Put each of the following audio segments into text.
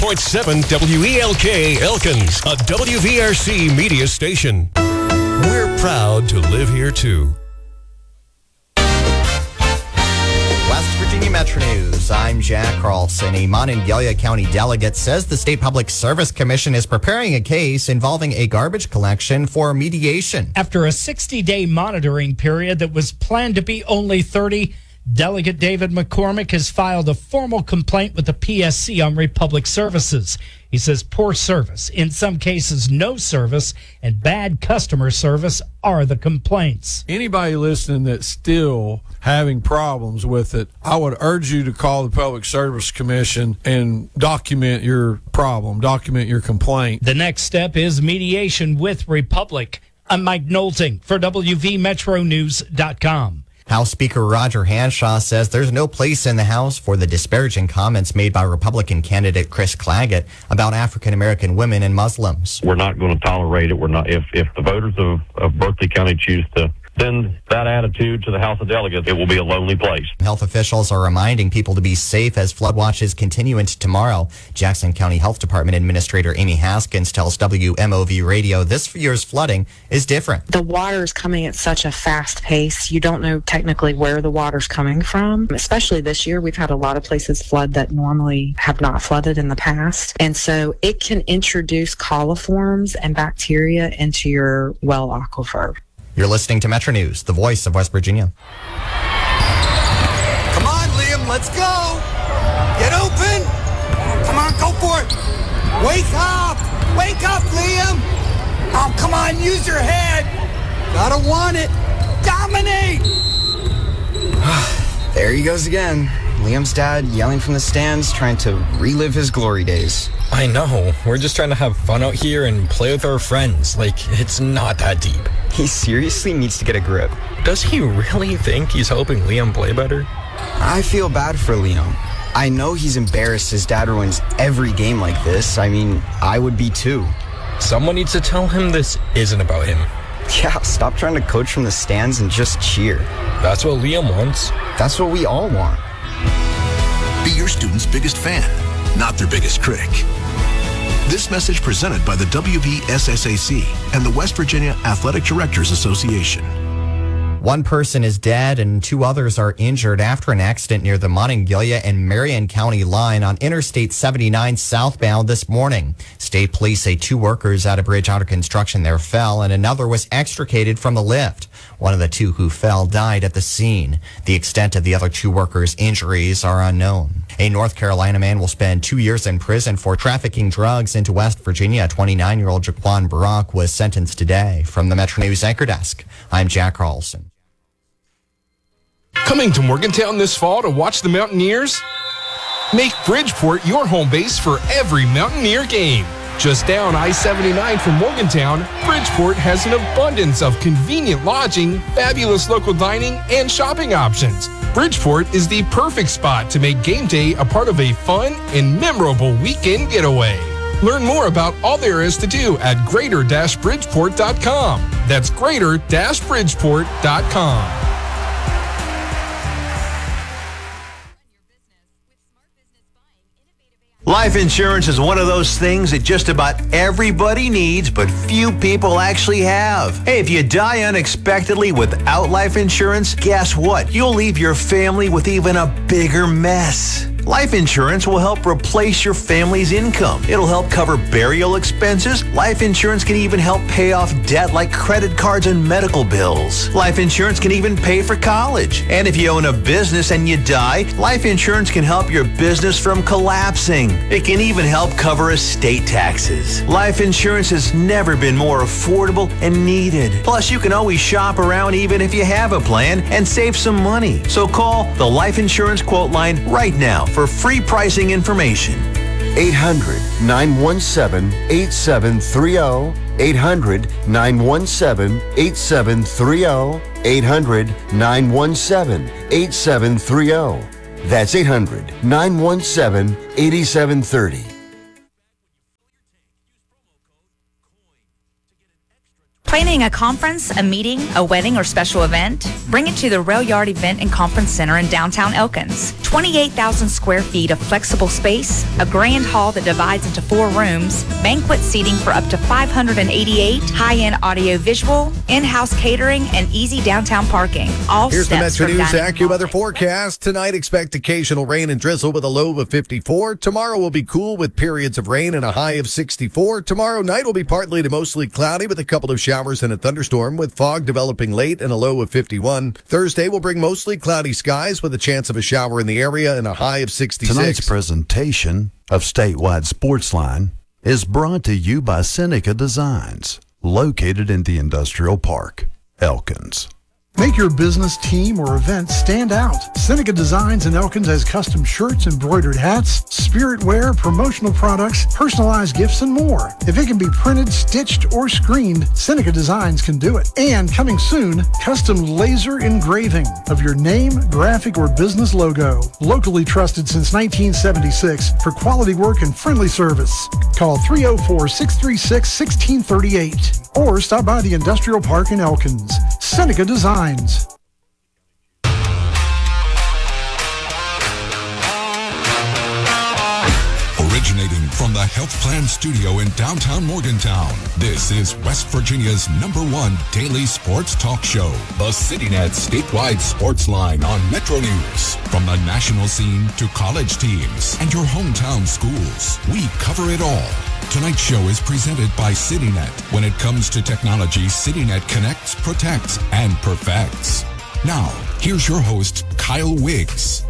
100.7 WELK Elkins, a WVRC media station. We're proud to live here, too. West Virginia Metro News. I'm Jack Carlson. A Monongalia County delegate says the State Public Service Commission is preparing a case involving a garbage collection for mediation. After a 60-day monitoring period that was planned to be only 30, Delegate David McCormick has filed a formal complaint with the PSC on Republic Services. He says poor service, in some cases no service, and bad customer service are the complaints. Anybody listening that's still having problems with it, I would urge you to call the Public Service Commission and document your problem, document your complaint. The next step is mediation with Republic. I'm Mike Knowlting for WVMetroNews.com. House Speaker Roger Hanshaw says there's no place in the House for the disparaging comments made by Republican candidate Chris Claggett about African-American women and Muslims. We're not going to tolerate it. We're not. If the voters of Berkeley County choose to send that attitude to the House of Delegates, it will be a lonely place. Health officials are reminding people to be safe as flood watches continue into tomorrow. Jackson County Health Department Administrator Amy Haskins tells WMOV Radio this year's flooding is different. The water is coming at such a fast pace. You don't know technically where the water's coming from. Especially this year, we've had a lot of places flood that normally have not flooded in the past. And so it can introduce coliforms and bacteria into your well aquifer. You're listening to Metro News, the voice of West Virginia. Come on, Liam, let's go. Get open. Come on, go for it. Wake up. Wake up, Liam. Oh, come on, use your head. Gotta want it. Dominate. There he goes again. Liam's dad yelling from the stands, trying to relive his glory days. I know. We're just trying to have fun out here and play with our friends. Like, it's not that deep. He seriously needs to get a grip. Does he really think he's helping Liam play better? I feel bad for Liam. I know he's embarrassed his dad wins every game like this. I mean, I would be too. Someone needs to tell him this isn't about him. Yeah, stop trying to coach from the stands and just cheer. That's what Liam wants. That's what we all want. Be your student's biggest fan, not their biggest critic. This message presented by the WVSSAC and the West Virginia Athletic Directors Association. One person is dead and two others are injured after an accident near the Monongalia and Marion County line on Interstate 79 southbound this morning. State police say two workers at a bridge under construction there fell and another was extricated from the lift. One of the two who fell died at the scene. The extent of the other two workers' injuries are unknown. A North Carolina man will spend 2 years in prison for trafficking drugs into West Virginia. 29-year-old Jaquan Barak was sentenced today. From the Metro News Anchor Desk, I'm Jack Carlson. Coming to Morgantown this fall to watch the Mountaineers? Make Bridgeport your home base for every Mountaineer game. Just down I-79 from Morgantown, Bridgeport has an abundance of convenient lodging, fabulous local dining, and shopping options. Bridgeport is the perfect spot to make game day a part of a fun and memorable weekend getaway. Learn more about all there is to do at greater-bridgeport.com. That's greater-bridgeport.com. Life insurance is one of those things that just about everybody needs, but few people actually have. Hey, if you die unexpectedly without life insurance, guess what? You'll leave your family with even a bigger mess. Life insurance will help replace your family's income. It'll help cover burial expenses. Life insurance can even help pay off debt like credit cards and medical bills. Life insurance can even pay for college. And if you own a business and you die, life insurance can help your business from collapsing. It can even help cover estate taxes. Life insurance has never been more affordable and needed. Plus, you can always shop around even if you have a plan and save some money. So call the Life Insurance Quote Line right now for free pricing information. 800-917-8730. 800-917-8730. 800-917-8730. That's 800-917-8730. Planning a conference, a meeting, a wedding, or special event? Bring it to the Rail Yard Event and Conference Center in downtown Elkins. 28,000 square feet of flexible space, a grand hall that divides into 4 rooms, banquet seating for up to 588, high-end audio-visual, in-house catering, and easy downtown parking. All Here's the steps Metro from News dining AccuWeather forecast. Tonight, expect occasional rain and drizzle with a low of 54. Tomorrow will be cool with periods of rain and a high of 64. Tomorrow night will be partly to mostly cloudy with a couple of showers and a thunderstorm with fog developing late and a low of 51. Thursday will bring mostly cloudy skies with a chance of a shower in the area and a high of 66. Tonight's presentation of Statewide Sportsline is brought to you by Seneca Designs, located in the Industrial Park, Elkins. Make your business, team, or event stand out. Seneca Designs in Elkins has custom shirts, embroidered hats, spirit wear, promotional products, personalized gifts, and more. If it can be printed, stitched, or screened, Seneca Designs can do it. And coming soon, custom laser engraving of your name, graphic, or business logo. Locally trusted since 1976 for quality work and friendly service. Call 304-636-1638 or stop by the Industrial Park in Elkins. Seneca Designs. Originating from the Health Plan Studio in downtown Morgantown, this is West Virginia's #1 daily sports talk show, the CityNet Statewide Sports Line on Metro News. From the national scene to college teams and your hometown schools, we cover it all. Tonight's show is presented by CityNet. When it comes to technology, CityNet connects, protects, and perfects. Now, here's your host, Kyle Wiggs.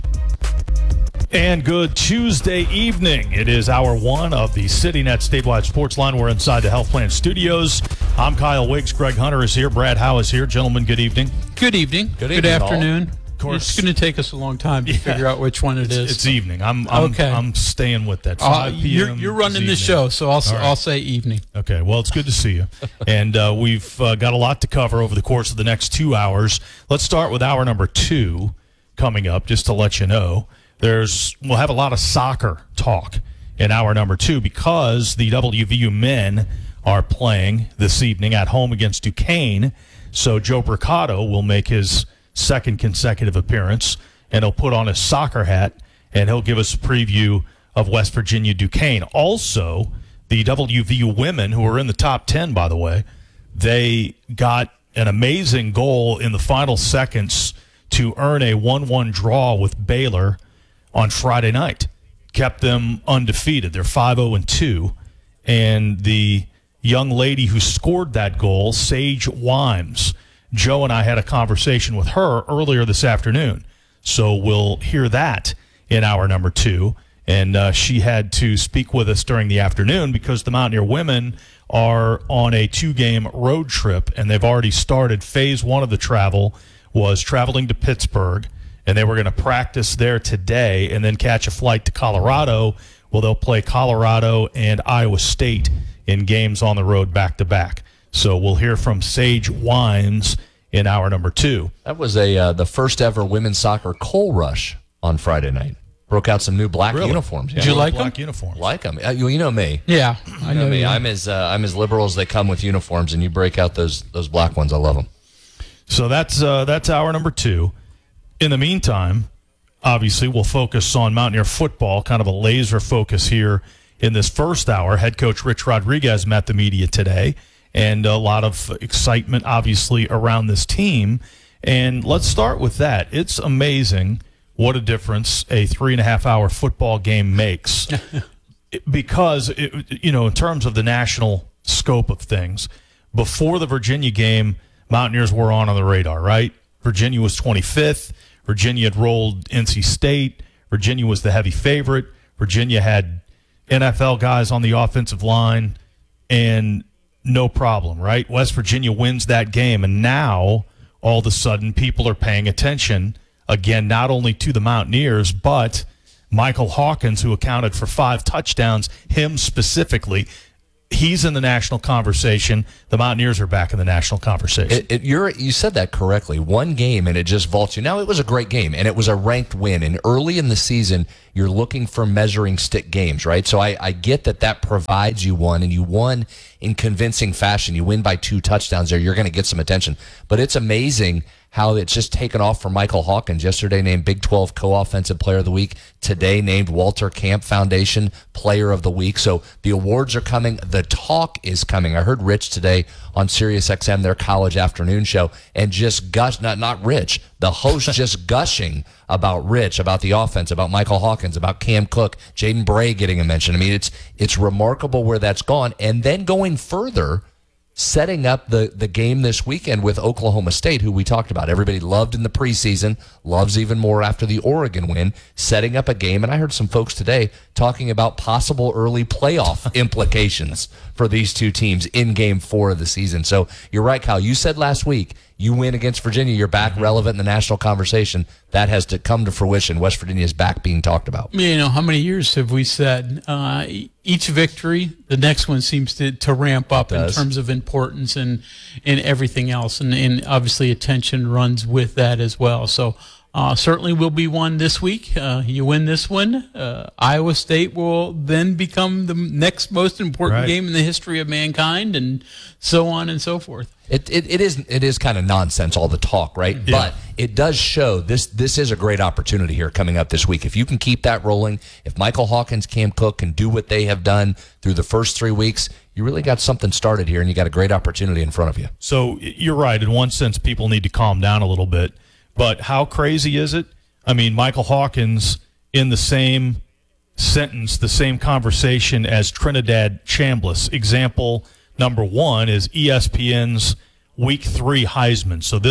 And good Tuesday evening. It is hour 1 of the CityNet Statewide Sports Line. We're inside the Health Plan Studios. I'm Kyle Wiggs. Greg Hunter is here. Brad Howe is here. Gentlemen, good evening. Good evening. Good afternoon. Of course, it's going to take us a long time to figure out which one it is. It's evening. I'm staying with that. 5 p.m. You're running the show, so I'll say evening. Okay. Well, it's good to see you. And we've got a lot to cover over the course of the next 2 hours. Let's start with hour number 2 coming up, just to let you know. We'll have a lot of soccer talk in hour number 2 because the WVU men are playing this evening at home against Duquesne. So Joe Bricado will make his second consecutive appearance, and he'll put on his soccer hat, and he'll give us a preview of West Virginia Duquesne. Also, the WVU women, who are in the top 10, by the way, they got an amazing goal in the final seconds to earn a 1-1 draw with Baylor on Friday night. Kept them undefeated. They're 5-0-2. And the young lady who scored that goal, Sage Wimes, Joe and I had a conversation with her earlier this afternoon. So we'll hear that in hour number 2. And she had to speak with us during the afternoon because the Mountaineer women are on a 2-game road trip, and they've already started. Phase 1 of the travel was traveling to Pittsburgh, and they were going to practice there today and then catch a flight to Colorado. Well, they'll play Colorado and Iowa State in games on the road back-to-back. So we'll hear from Sage Wimes in hour number 2. That was the first ever women's soccer coal rush on Friday night. Broke out some new black uniforms. Did you like black uniforms? Like them? You know me. Yeah, I know me. I'm as liberal as they come with uniforms, and you break out those black ones. I love them. So that's hour number 2. In the meantime, obviously, we'll focus on Mountaineer football, kind of a laser focus here in this first hour. Head coach Rich Rodriguez met the media today, and a lot of excitement, obviously, around this team. And let's start with that. It's amazing what a difference a 3.5-hour football game makes because, in terms of the national scope of things, before the Virginia game, Mountaineers were on the radar, right? Virginia was 25th. Virginia had rolled NC State. Virginia was the heavy favorite. Virginia had NFL guys on the offensive line, and no problem, right? West Virginia wins that game, and now all of a sudden people are paying attention, again, not only to the Mountaineers, but Michael Hawkins, who accounted for 5 touchdowns, him specifically. he's in the national conversation. The Mountaineers are back in the national conversation. You said that correctly. One game, and it just vaults you. Now, it was a great game, and it was a ranked win. And early in the season, you're looking for measuring stick games, right? So I get that provides you one, and you won in convincing fashion. You win by 2 touchdowns there. You're going to get some attention. But it's amazing how it's just taken off for Michael Hawkins. Yesterday named Big 12 Co-Offensive Player of the Week. Today named Walter Camp Foundation Player of the Week. So the awards are coming. The talk is coming. I heard Rich today on SiriusXM, their college afternoon show, and just not Rich, the host just gushing about Rich, about the offense, about Michael Hawkins, about Cam Cook, Jaden Bray getting a mention. I mean, it's remarkable where that's gone. And then going further, setting up the game this weekend with Oklahoma State, who we talked about. Everybody loved in the preseason, loves even more after the Oregon win, setting up a game. And I heard some folks today talking about possible early playoff implications for these two teams in Game 4 of the season. So you're right, Kyle. You said last week, you win against Virginia, you're back relevant in the national conversation. That has to come to fruition. West Virginia is back being talked about. You know, how many years have we said each victory, the next one seems to ramp up in terms of importance and everything else. And obviously attention runs with that as well. So certainly will be one this week. You win this one, Iowa State will then become the next most important game in the history of mankind, and so on and so forth. It is kind of nonsense, all the talk, right? Yeah. But it does show this is a great opportunity here coming up this week. If you can keep that rolling, if Michael Hawkins, Cam Cook can do what they have done through the first 3 weeks, you really got something started here, and you got a great opportunity in front of you. So you're right. In one sense, people need to calm down a little bit. But how crazy is it? I mean, Michael Hawkins in the same sentence, the same conversation as Trinidad Chambliss. Example number 1 is ESPN's Week 3 Heisman. So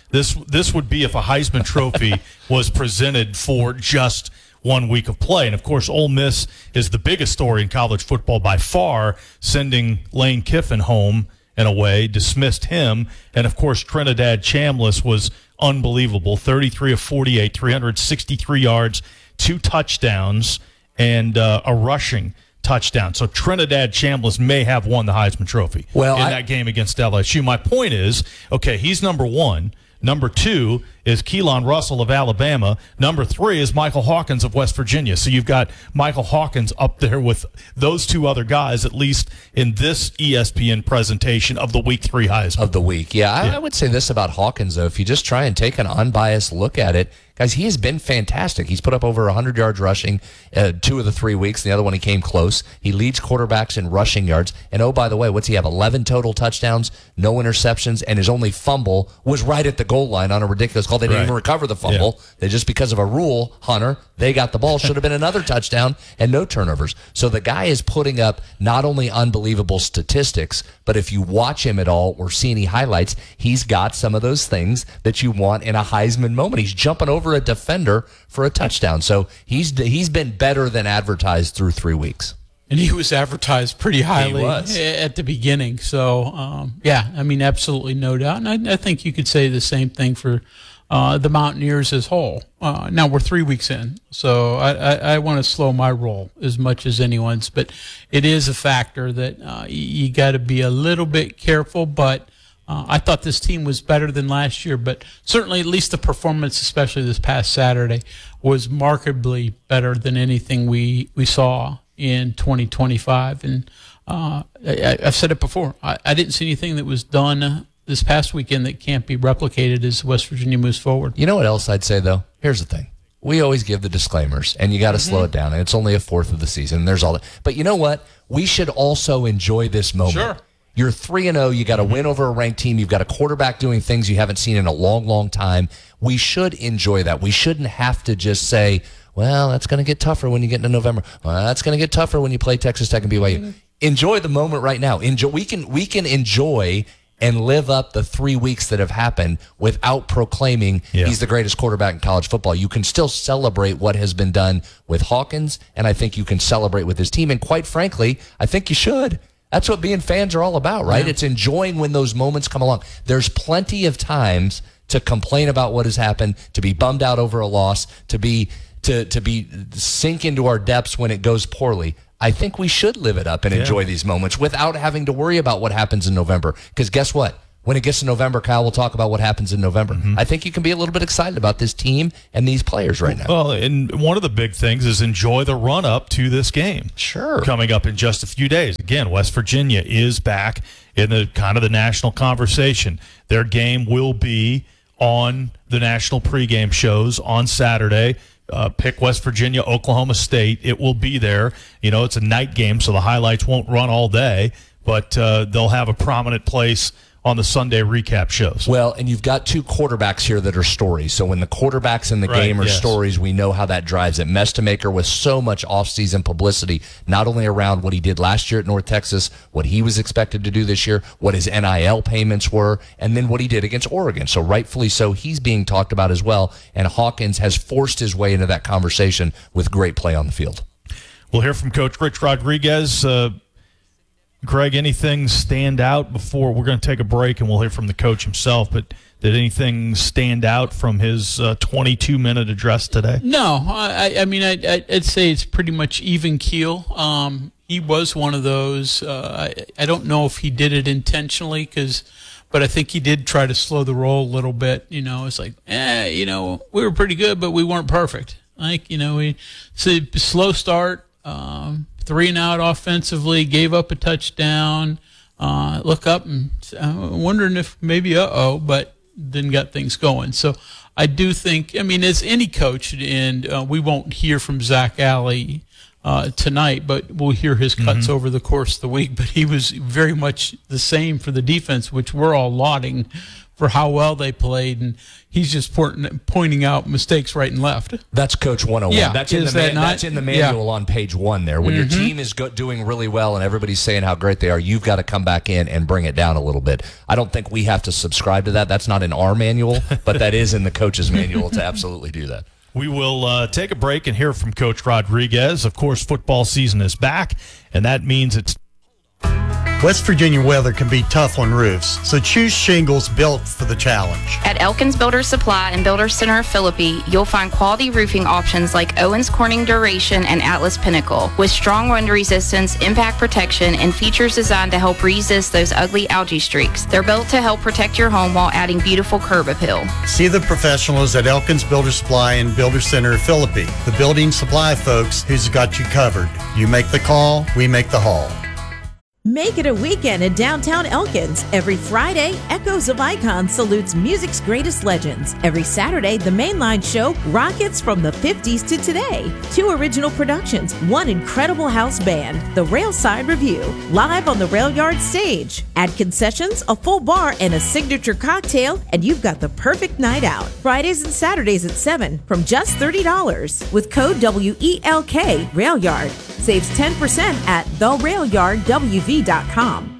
this would be if a Heisman Trophy was presented for just 1 week of play. And, of course, Ole Miss is the biggest story in college football by far, sending Lane Kiffin home in a way, dismissed him. And, of course, Trinidad Chambliss was unbelievable, 33 of 48, 363 yards, 2 touchdowns, and a rushing touchdown. So Trinidad Chambliss may have won the Heisman Trophy in that game against LSU. My point is, okay, he's number 1. Number 2 is Keelan Russell of Alabama. Number 3 is Michael Hawkins of West Virginia. So you've got Michael Hawkins up there with those 2 other guys, at least in this ESPN presentation of the Week 3 Heisman. Of the week, yeah. I would say this about Hawkins, though. If you just try and take an unbiased look at it, guys, he has been fantastic. He's put up over 100 yards rushing 2 of the 3 weeks. The other one, he came close. He leads quarterbacks in rushing yards. And, oh, by the way, what's he have? 11 total touchdowns, no interceptions, and his only fumble was right at the goal line on a ridiculous call. They didn't even recover the fumble. Yeah. They just, because of a rule, Hunter, they got the ball. Should have been another touchdown and no turnovers. So the guy is putting up not only unbelievable statistics, but if you watch him at all or see any highlights, he's got some of those things that you want in a Heisman moment. He's jumping over a defender for a touchdown. So he's been better than advertised through 3 weeks. And he was advertised pretty highly at the beginning. So, yeah, I mean, absolutely no doubt. And I think you could say the same thing for the Mountaineers as whole. Now we're 3 weeks in, so I want to slow my roll as much as anyone's. But it is a factor that you got to be a little bit careful. But I thought this team was better than last year. But certainly at least the performance, especially this past Saturday, was markedly better than anything we saw in 2025. And I've said it before. I didn't see anything that was done this past weekend that can't be replicated as West Virginia moves forward. You know what else I'd say, though? Here's the thing. We always give the disclaimers, and you got to slow it down. And it's only a fourth of the season. And there's all that. But you know what? We should also enjoy this moment. Sure. You're 3-0. You got to win over a ranked team. You've got a quarterback doing things you haven't seen in a long, long time. We should enjoy that. We shouldn't have to just say, well, that's going to get tougher when you get into November. Well, that's going to get tougher when you play Texas Tech and BYU. Enjoy the moment right now. We can enjoy and live up the 3 weeks that have happened without proclaiming he's the greatest quarterback in college football. You can still celebrate what has been done with Hawkins, and I think you can celebrate with his team. And quite frankly, I think you should. That's what being fans are all about, right? Yeah. It's enjoying when those moments come along. There's plenty of times to complain about what has happened, to be bummed out over a loss, to sink into our depths when it goes poorly. I think we should live it up and enjoy these moments without having to worry about what happens in November. Because guess what? When it gets to November, Kyle, we'll talk about what happens in November. I think you can be a little bit excited about this team and these players right now. Well, and one of the big things is enjoy the run-up to this game. Sure. Coming up in just a few days. Again, West Virginia is back in the kind of the national conversation. Their game will be on the national pregame shows on Saturday. Pick West Virginia, Oklahoma State. It will be there. You know, it's a night game, so the highlights won't run all day, but they'll have a prominent place on the Sunday recap shows. Well, and you've got two quarterbacks here that are stories. So when the quarterbacks in the game are stories, we know how that drives it. Mestemaker with so much offseason publicity, not only around what he did last year at North Texas, what he was expected to do this year, what his NIL payments were, and then what he did against Oregon. So rightfully so, he's being talked about as well. And Hawkins has forced his way into that conversation with great play on the field. We'll hear from Coach Rich Rodriguez. Greg, anything stand out before we're going to take a break and we'll hear from the coach himself, but did anything stand out from his 22-minute address today? No, I mean, I'd say it's pretty much even keel. He was one of those. I don't know if he did it intentionally, but I think he did try to slow the roll a little bit. You know, it's like, we were pretty good, but we weren't perfect. It's a slow start. 3 and out offensively, gave up a touchdown, look up and wondering if maybe but then got things going. So I do think, as any coach, and we won't hear from Zach Alley tonight, but we'll hear his cuts over the course of the week. But he was very much the same for the defense, which we're all lauding for how well they played, and he's just pointing out mistakes right and left. That's Coach 101. Yeah, that's in the manual on page 1 there. When your team is doing really well and everybody's saying how great they are, you've got to come back in and bring it down a little bit. I don't think we have to subscribe to that. That's not in our manual, but that is in the coach's manual to absolutely do that. We will take a break and hear from Coach Rodriguez. Of course, football season is back, and that means it's West Virginia weather can be tough on roofs, so choose shingles built for the challenge. At Elkins Builder Supply and Builder Center of Philippi, you'll find quality roofing options like Owens Corning Duration and Atlas Pinnacle, with strong wind resistance, impact protection, and features designed to help resist those ugly algae streaks. They're built to help protect your home while adding beautiful curb appeal. See the professionals at Elkins Builder Supply and Builder Center of Philippi, the building supply folks who's got you covered. You make the call, we make the haul. Make it a weekend in downtown Elkins. Every Friday, Echoes of Icon salutes music's greatest legends. Every Saturday, the Mainline show rockets from the 50s to today. 2 original productions, 1 incredible house band, the Railside Review, live on the Rail Yard stage. Add concessions, a full bar, and a signature cocktail, and you've got the perfect night out. Fridays and Saturdays at 7 from just $30. With code WELK, Rail Yard. Saves 10% at therailyardwv.com.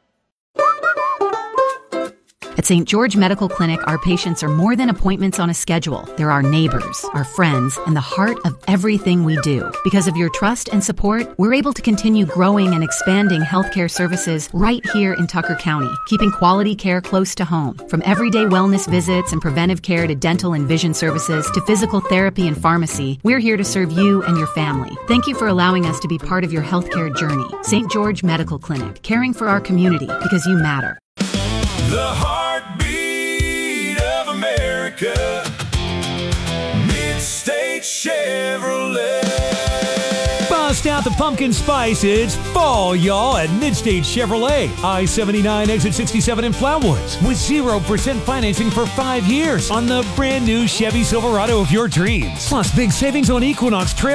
At St. George Medical Clinic, our patients are more than appointments on a schedule. They're our neighbors, our friends, and the heart of everything we do. Because of your trust and support, we're able to continue growing and expanding healthcare services right here in Tucker County, keeping quality care close to home. From everyday wellness visits and preventive care to dental and vision services to physical therapy and pharmacy, we're here to serve you and your family. Thank you for allowing us to be part of your healthcare journey. St. George Medical Clinic, caring for our community because you matter. The heartbeat of America, Mid-State Chevrolet. Bust out the pumpkin spice. It's fall, y'all, at Mid-State Chevrolet. I-79 exit 67 in Flatwoods with 0% financing for 5 years on the brand new Chevy Silverado of your dreams. Plus big savings on Equinox Trail